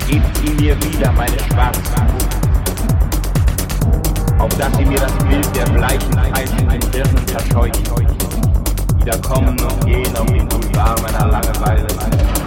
gebt sie mir wieder, meine schwarzen Buch, auf dass sie mir das Bild der bleichen peitschenden Birnen verscheuchen, wieder kommen und gehen auf den Boulevard meiner Langeweile.